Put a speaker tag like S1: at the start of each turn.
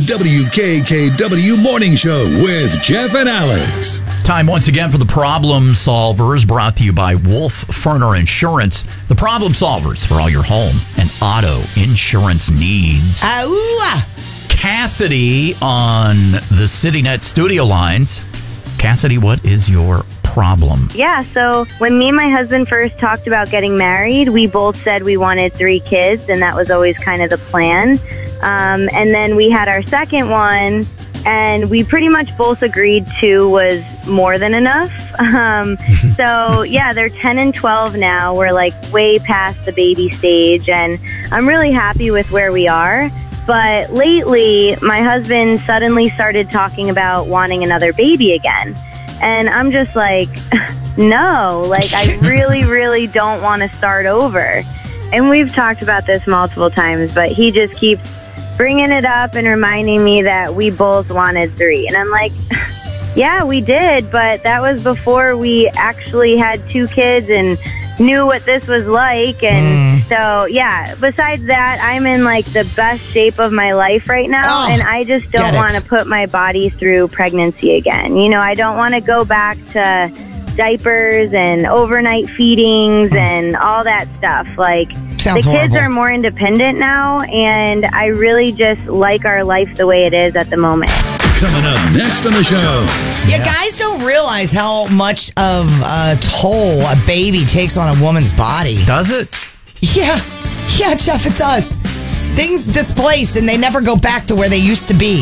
S1: WKKW Morning Show with Jeff and Alex.
S2: Time once again for the Problem Solvers, brought to you by Wolf Ferner Insurance. The Problem Solvers for all your home and auto insurance needs. Cassidy on the CityNet studio lines. Cassidy, what is your problem?
S3: Yeah, so when me and my husband first talked about getting married, we both said we wanted 3 kids, and that was always kind of the plan. And then we had our second one, and we pretty much both agreed 2 was more than enough. So, yeah, they're 10 and 12 now. We're, like, way past the baby stage, and I'm really happy with where we are. But lately, my husband suddenly started talking about wanting another baby again. And I'm just like, no, like, I really, really don't want to start over. And we've talked about this multiple times, but he just keeps bringing it up and reminding me that we both wanted 3. And I'm like, yeah, we did, but that was before we actually had 2 kids and knew what this was like. And so, yeah, besides that, I'm in, like, the best shape of my life right now, and I just don't want to put my body through pregnancy again. You know, I don't want to go back to diapers and overnight feedings and all that stuff. Like,
S4: Sounds
S3: the kids
S4: horrible.
S3: are more independent now, and I really just like our life the way it is at the moment.
S1: Coming up next on the show.
S4: Yeah, guys don't realize how much of a toll a baby takes on a woman's body.
S2: Does it?
S4: Yeah, Jeff, it does. Things displace and they never go back to where they used to be.